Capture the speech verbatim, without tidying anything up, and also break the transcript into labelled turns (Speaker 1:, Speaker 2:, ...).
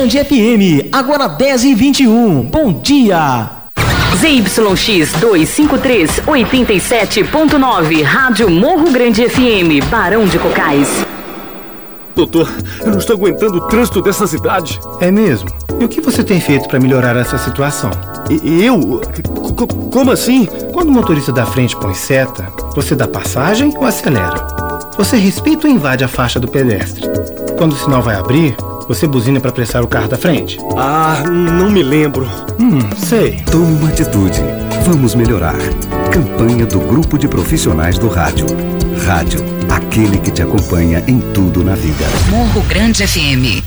Speaker 1: Grande F M, agora dez e vinte e um. Bom dia!
Speaker 2: Z Y X duzentos e cinquenta e três, oitenta e sete ponto nove, Rádio Morro Grande F M, Barão de Cocais.
Speaker 3: Doutor, eu não estou aguentando o trânsito dessa cidade.
Speaker 4: É mesmo? E o que você tem feito para melhorar essa situação?
Speaker 3: E eu? C- como assim?
Speaker 4: Quando o motorista da frente põe seta, você dá passagem ou acelera? Você respeita ou invade a faixa do pedestre? Quando o sinal vai abrir, você buzina para apressar o carro da frente?
Speaker 3: Ah, não me lembro.
Speaker 4: Hum, sei.
Speaker 5: Tome uma atitude. Vamos melhorar. Campanha do Grupo de Profissionais do Rádio. Rádio, aquele que te acompanha em tudo na vida.
Speaker 2: Morro Grande F M.